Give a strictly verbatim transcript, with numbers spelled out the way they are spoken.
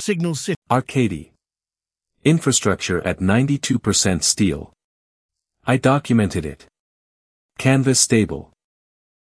Signal City. Arcady. Infrastructure at ninety-two percent steel. I documented it. Canvas stable.